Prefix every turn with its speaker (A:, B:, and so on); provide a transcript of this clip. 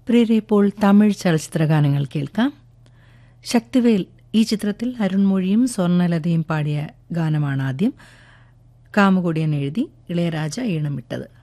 A: പ്രിയരെ, ഇപ്പോൾ തമിഴ് ചലച്ചിത്ര ഗാനങ്ങൾ കേൾക്കാം. ശക്തിവേൽ ഈ ചിത്രത്തിൽ അരുൺമൊഴിയും സ്വർണലതയും പാടിയ ഗാനമാണ് ആദ്യം. കാമകൊടിയൻ എഴുതി, ഇളയരാജ ഈണമിട്ടത്.